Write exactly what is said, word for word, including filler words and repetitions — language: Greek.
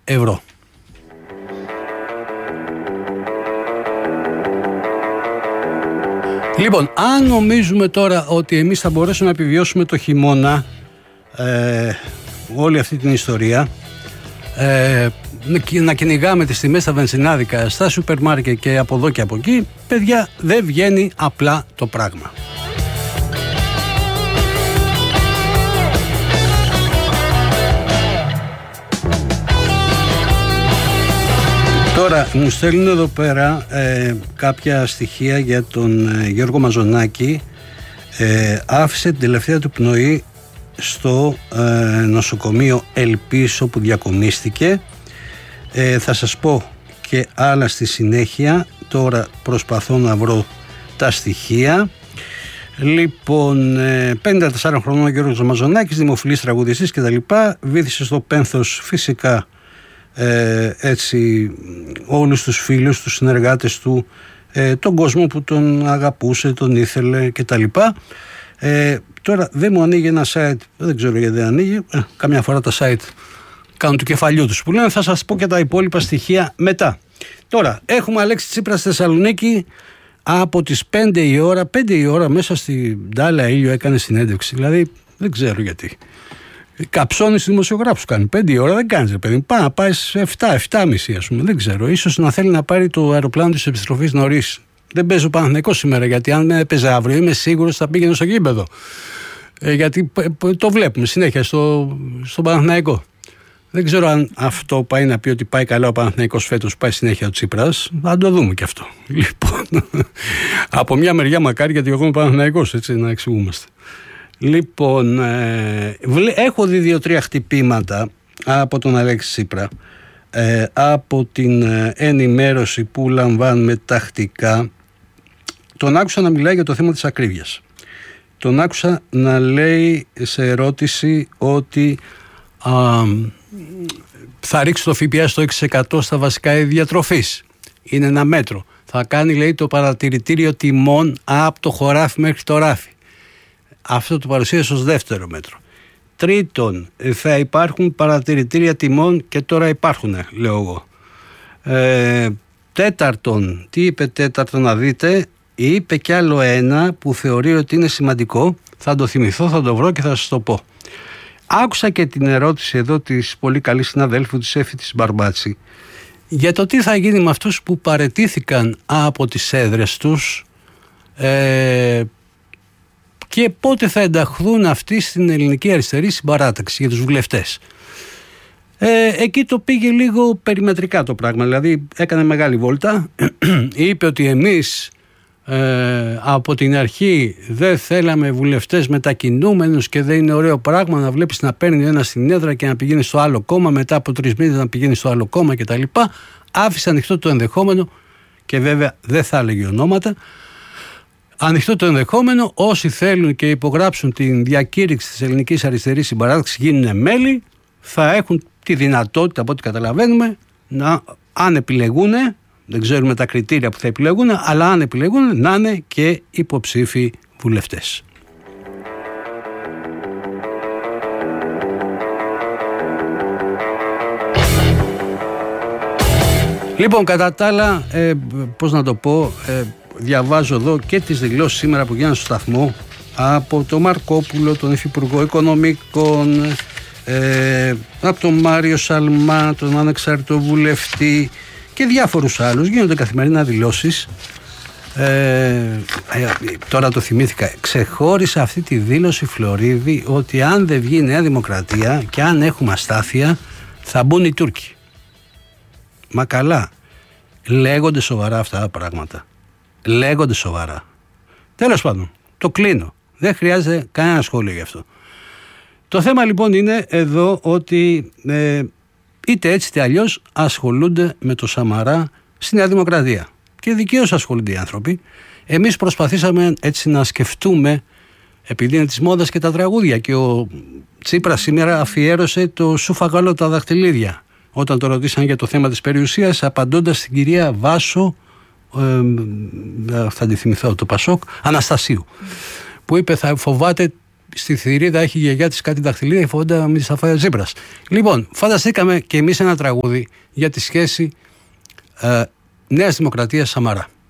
ευρώ. Λοιπόν, αν νομίζουμε τώρα ότι εμείς θα μπορέσουμε να επιβιώσουμε το χειμώνα ε, όλη αυτή την ιστορία, ε, να κυνηγάμε τις τιμές στα βενζινάδικα, στα σούπερ μάρκετ και από εδώ και από εκεί, παιδιά, δεν βγαίνει απλά το πράγμα. Τώρα μου στέλνουν εδώ πέρα ε, κάποια στοιχεία για τον ε, Γιώργο Μαζονάκη. ε, άφησε την τελευταία του πνοή στο ε, νοσοκομείο Ελπής, όπου διακομίστηκε. ε, θα σας πω και άλλα στη συνέχεια. Τώρα προσπαθώ να βρω τα στοιχεία. Λοιπόν, ε, πενήντα τεσσάρων χρονών ο Γιώργος Μαζονάκης, δημοφιλής τραγουδιστής κτλ. Βύθισε στο πένθος φυσικά Ε, έτσι όλους τους φίλους, τους συνεργάτες του, ε, τον κόσμο που τον αγαπούσε, τον ήθελε κτλ. Ε, τώρα δεν μου ανοίγει ένα site, δεν ξέρω γιατί δεν ανοίγει, ε, καμιά φορά τα site κάνουν του κεφαλιού τους που λένε. Θα σας πω και τα υπόλοιπα στοιχεία μετά. Τώρα έχουμε Αλέξη Τσίπρα στη Θεσσαλονίκη από τις πέντε η ώρα, πέντε η ώρα μέσα στην Ντάλα Ήλιο έκανε συνέντευξη, δηλαδή δεν ξέρω γιατί. Καψώνει στους δημοσιογράφους κάνει. Πέντε η ώρα δεν κάνει, ρε παιδί. Πάει να πάει σε εφτά, εφτά και μισή, ας πούμε. Δεν ξέρω. Ίσως να θέλει να πάρει το αεροπλάνο της επιστροφής νωρίς. Δεν παίζει ο Παναθηναϊκός σήμερα, γιατί αν έπαιζε αύριο είμαι σίγουρος θα πήγαινε στο γήπεδο. Ε, γιατί το βλέπουμε συνέχεια στο, στο Παναθηναϊκό. Δεν ξέρω αν αυτό πάει να πει ότι πάει καλά ο Παναθηναϊκός φέτος, πάει συνέχεια ο Τσίπρας. Θα το δούμε και αυτό. Λοιπόν, από μια μεριά μακάρι, γιατί εγώ είμαι Παναθηναϊκός, έτσι να εξηγούμαστε. Λοιπόν, ε, έχω δει δύο-τρία χτυπήματα από τον Αλέξη Τσίπρα, ε, από την ε, ενημέρωση που λαμβάνουμε τακτικά. Τον άκουσα να μιλάει για το θέμα της ακρίβειας. Τον άκουσα να λέει σε ερώτηση ότι α, θα ρίξει το ΦΠΑ στο έξι τοις εκατό στα βασικά είδη διατροφής. Είναι ένα μέτρο. Θα κάνει, λέει, το παρατηρητήριο τιμών από το χωράφι μέχρι το ράφι. Αυτό το παρουσίασε ως δεύτερο μέτρο. Τρίτον, θα υπάρχουν παρατηρητήρια τιμών και τώρα υπάρχουν, λέω εγώ. Ε, τέταρτον, τι είπε τέταρτον να δείτε, είπε κι άλλο ένα που θεωρεί ότι είναι σημαντικό. Θα το θυμηθώ, θα το βρω και θα σας το πω. Άκουσα και την ερώτηση εδώ της πολύ καλής συναδέλφου της Έφη της Μπαρμπάτση για το τι θα γίνει με αυτούς που παραιτήθηκαν από τις έδρες τους ε, και πότε θα ενταχθούν αυτοί στην ελληνική αριστερή συμπαράταξη για τους βουλευτές. Ε, εκεί το πήγε λίγο περιμετρικά το πράγμα, δηλαδή έκανε μεγάλη βόλτα, είπε ότι εμείς ε, από την αρχή δεν θέλαμε βουλευτές μετακινούμενους και δεν είναι ωραίο πράγμα να βλέπεις να παίρνει ένα στην έδρα και να πηγαίνει στο άλλο κόμμα, μετά από τρεις μήνες να πηγαίνει στο άλλο κόμμα κτλ. Άφησε ανοιχτό το ενδεχόμενο και βέβαια δεν θα έλεγε ονόματα. Ανοιχτό το ενδεχόμενο, όσοι θέλουν και υπογράψουν την διακήρυξη της ελληνικής αριστερής συμπαράταξης, γίνουν μέλη, θα έχουν τη δυνατότητα, από ό,τι καταλαβαίνουμε, να, αν επιλεγούν, δεν ξέρουμε τα κριτήρια που θα επιλεγούν, αλλά αν επιλεγούν, να είναι και υποψήφοι βουλευτές. Λοιπόν, κατά τα άλλα, ε, πώς να το πω, ε, διαβάζω εδώ και τις δηλώσεις σήμερα που γίνανε στο σταθμό από τον Μαρκόπουλο, τον Υφυπουργό Οικονομικών, ε, από τον Μάριο Σαλμά, τον ανεξάρτητο βουλευτή και διάφορους άλλους. Γίνονται καθημερινά δηλώσεις. Ε, ε, τώρα το θυμήθηκα. Ξεχώρισα αυτή τη δήλωση Φλωρίδη ότι αν δεν βγει η Νέα Δημοκρατία και αν έχουμε αστάθεια θα μπουν οι Τούρκοι. Μα καλά, λέγονται σοβαρά αυτά τα πράγματα. Λέγονται σοβαρά. Τέλος πάντων, το κλείνω. Δεν χρειάζεται κανένα σχόλιο γι' αυτό. Το θέμα λοιπόν είναι εδώ ότι ε, είτε έτσι είτε αλλιώς ασχολούνται με το Σαμαρά στη Νέα Δημοκρατία. Και δικαίως ασχολούνται οι άνθρωποι. Εμείς προσπαθήσαμε έτσι να σκεφτούμε, επειδή είναι της μόδας και τα τραγούδια, και ο Τσίπρας σήμερα αφιέρωσε το «Σου φαγάλω τα δαχτυλίδια» όταν το ρωτήσαν για το θέμα της περιουσίας, απαντώντας στην κυρία Βάσο, ε, θα τη θυμηθώ, το Πασόκ, Αναστασίου, που είπε θα φοβάται στη θηρίδα έχει η γιαγιά της κάτι δαχτυλίδια, η φόντα με τη Σαφάια Τζίπρας. Λοιπόν, φανταστήκαμε και εμείς ένα τραγούδι για τη σχέση ε, Νέας Δημοκρατίας Σαμαρά.